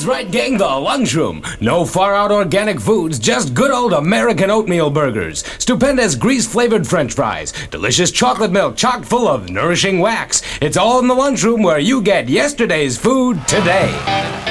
right, gang, the lunchroom. No far-out organic foods, just good old American oatmeal burgers. Stupendous grease-flavored french fries. Delicious chocolate milk chock full of nourishing wax. It's all in the lunchroom where you get yesterday's food today.